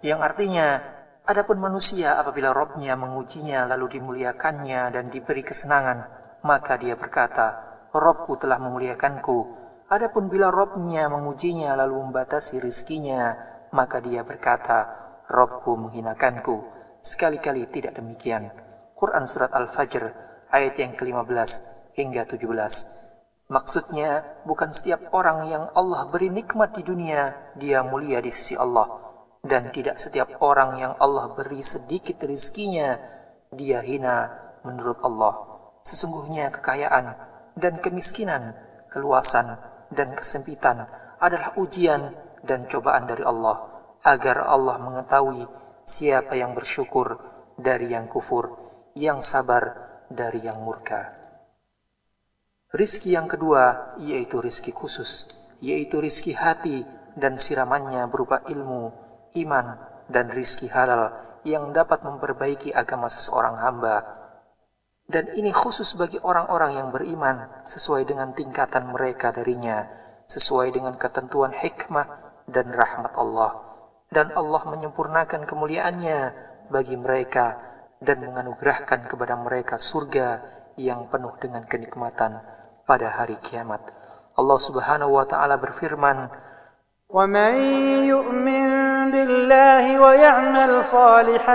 Yang artinya, adapun manusia apabila Rabb-Nya mengujinya lalu dimuliakannya dan diberi kesenangan, maka dia berkata, Rabb-Ku telah memuliakanku. Adapun bila Rabb-Nya mengujinya lalu membatasi rizkinya, maka dia berkata, Rabb-Ku menghinakanku. Sekali-kali tidak demikian. Quran Surat Al-Fajr ayat yang ke-15 hingga 17. Maksudnya, bukan setiap orang yang Allah beri nikmat di dunia, dia mulia di sisi Allah. Dan tidak setiap orang yang Allah beri sedikit rizkinya, dia hina menurut Allah. Sesungguhnya kekayaan dan kemiskinan, keluasan dan kesempitan adalah ujian dan cobaan dari Allah, agar Allah mengetahui siapa yang bersyukur dari yang kufur, yang sabar dari yang murka. Rizki yang kedua, yaitu rizki khusus, yaitu rizki hati dan siramannya berupa ilmu, iman, dan rizki halal yang dapat memperbaiki agama seseorang hamba. Dan ini khusus bagi orang-orang yang beriman sesuai dengan tingkatan mereka darinya, sesuai dengan ketentuan hikmah dan rahmat Allah. Dan Allah menyempurnakan kemuliaannya bagi mereka dan menganugerahkan kepada mereka surga yang penuh dengan kenikmatan pada hari kiamat. Allah Subhanahu wa taala berfirman, وَمَن يُؤْمِن بِاللَّهِ وَيَعْمَلْ صَالِحًا